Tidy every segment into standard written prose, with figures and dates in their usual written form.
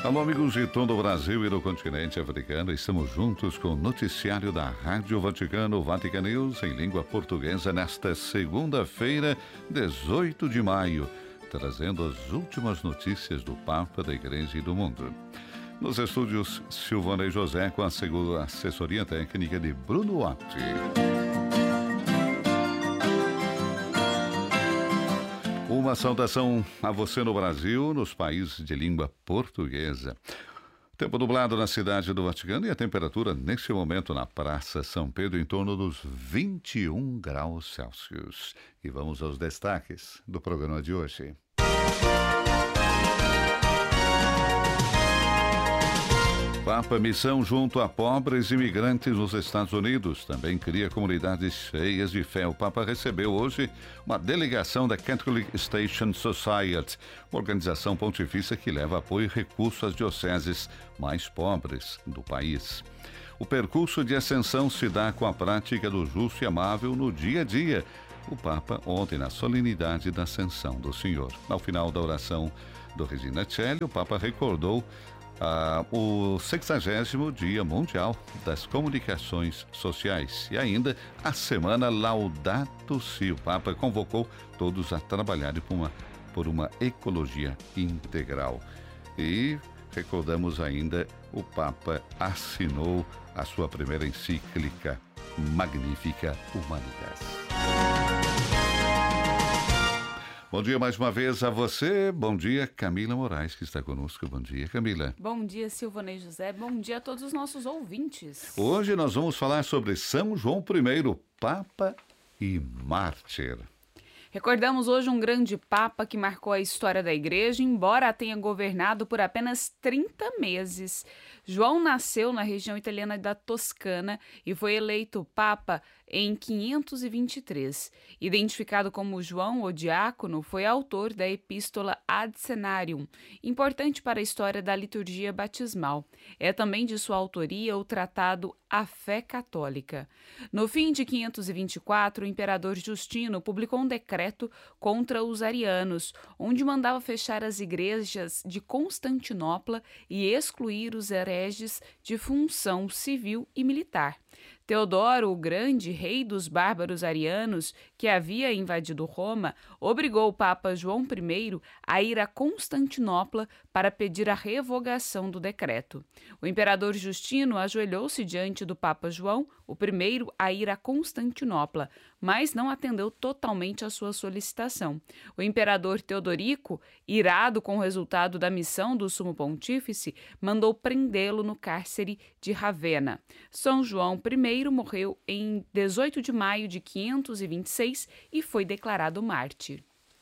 Alô, amigos de todo o Brasil e do continente africano. Estamos juntos com o noticiário da Rádio Vaticano, Vatican News, em língua portuguesa, nesta segunda-feira, 18 de maio, trazendo as últimas notícias do Papa, da Igreja e do mundo. Nos estúdios, Silvana e José, com a assessoria técnica de Bruno Otti. Uma saudação a você no Brasil, nos países de língua portuguesa. Tempo nublado na cidade do Vaticano e a temperatura neste momento na Praça São Pedro em torno dos 21 graus Celsius. E vamos aos destaques do programa de hoje. Papa Missão junto a pobres imigrantes nos Estados Unidos. Também cria comunidades cheias de fé. O Papa recebeu hoje uma delegação da Catholic Station Society, uma organização pontifícia que leva apoio e recursos às dioceses mais pobres do país. O percurso de ascensão se dá com a prática do justo e amável no dia a dia. O Papa ontem na solenidade da Ascensão do Senhor. Ao final da oração do Regina Celli, o Papa recordou o 60º Dia Mundial das Comunicações Sociais e ainda a Semana Laudato Si. O Papa convocou todos a trabalharem por uma ecologia integral. E recordamos ainda, o Papa assinou a sua primeira encíclica, Magnificat Humanitas. Bom dia mais uma vez a você. Bom dia, Camila Moraes, que está conosco. Bom dia, Camila. Bom dia, Silvana e José. Bom dia a todos os nossos ouvintes. Hoje nós vamos falar sobre São João I, Papa e Mártir. Recordamos hoje um grande Papa que marcou a história da Igreja, embora tenha governado por apenas 30 meses. João nasceu na região italiana da Toscana e foi eleito Papa em 523. Identificado como João o Diácono, foi autor da Epístola Ad Cenarium, importante para a história da liturgia batismal. É também de sua autoria o tratado A Fé Católica. No fim de 524, o imperador Justino publicou um decreto contra os arianos, onde mandava fechar as igrejas de Constantinopla e excluir os hereges de função civil e militar. Teodoro o Grande, rei dos bárbaros arianos, que havia invadido Roma, obrigou o Papa João I a ir a Constantinopla para pedir a revogação do decreto. O imperador Justino ajoelhou-se diante do Papa João, o primeiro a ir a Constantinopla, mas não atendeu totalmente à sua solicitação. O imperador Teodorico, irado com o resultado da missão do sumo pontífice, mandou prendê-lo no cárcere de Ravenna. São João I morreu em 18 de maio de 526 e foi declarado mártir.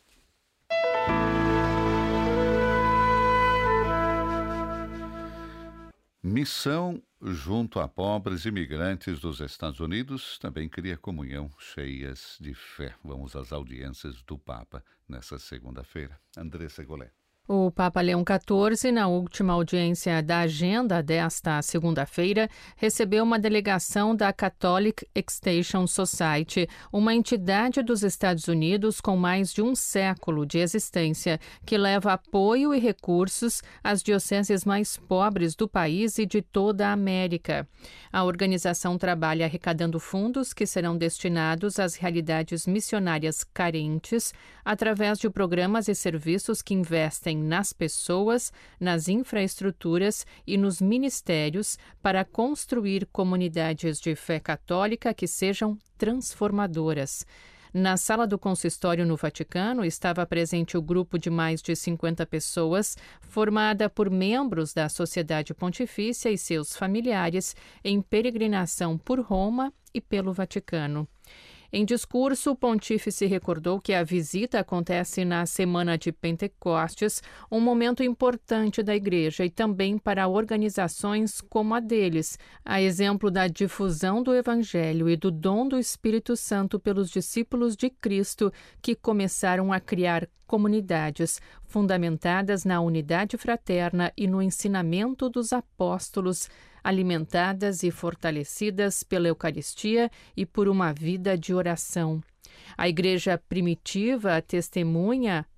Missão junto a pobres imigrantes dos Estados Unidos também cria comunhão cheias de fé. Vamos às audiências do Papa nessa segunda-feira. Andressa Golé. O Papa Leão XIV, na última audiência da agenda desta segunda-feira, recebeu uma delegação da Catholic Extension Society, uma entidade dos Estados Unidos com mais de um século de existência, que leva apoio e recursos às dioceses mais pobres do país e de toda a América. A organização trabalha arrecadando fundos que serão destinados às realidades missionárias carentes, através de programas e serviços que investem nas pessoas, nas infraestruturas e nos ministérios para construir comunidades de fé católica que sejam transformadoras. Na sala do consistório no Vaticano estava presente o grupo de mais de 50 pessoas, formada por membros da Sociedade Pontifícia e seus familiares, em peregrinação por Roma e pelo Vaticano. Em discurso, o pontífice recordou que a visita acontece na semana de Pentecostes, um momento importante da Igreja e também para organizações como a deles, a exemplo da difusão do Evangelho e do dom do Espírito Santo pelos discípulos de Cristo, que começaram a criar comunidades fundamentadas na unidade fraterna e no ensinamento dos apóstolos, alimentadas e fortalecidas pela Eucaristia e por uma vida de oração. A Igreja primitiva testemunha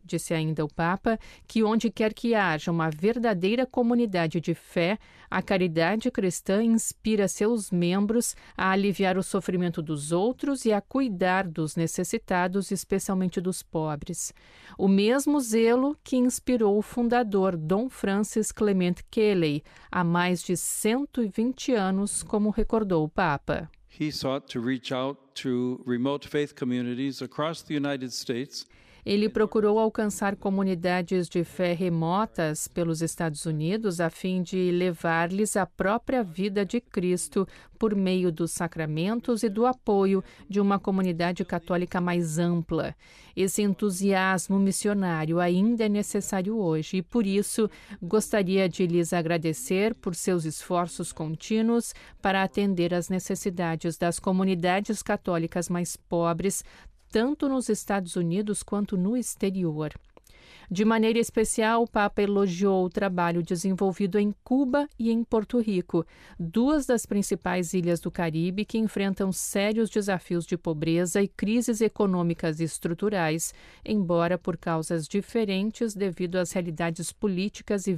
disse ainda o Papa, que onde quer que haja uma verdadeira comunidade de fé, a caridade cristã inspira seus membros a aliviar o sofrimento dos outros e a cuidar dos necessitados, especialmente dos pobres. O mesmo zelo que inspirou o fundador Dom Francis Clement Kelley há mais de 120 anos, como recordou o Papa. He sought to reach out to remote faith communities across the United States. Ele procurou alcançar comunidades de fé remotas pelos Estados Unidos a fim de levar-lhes a própria vida de Cristo por meio dos sacramentos e do apoio de uma comunidade católica mais ampla. Esse entusiasmo missionário ainda é necessário hoje e, por isso, gostaria de lhes agradecer por seus esforços contínuos para atender às necessidades das comunidades católicas mais pobres, tanto nos Estados Unidos quanto no exterior. De maneira especial, o Papa elogiou o trabalho desenvolvido em Cuba e em Porto Rico, duas das principais ilhas do Caribe que enfrentam sérios desafios de pobreza e crises econômicas e estruturais, embora por causas diferentes devido às realidades políticas e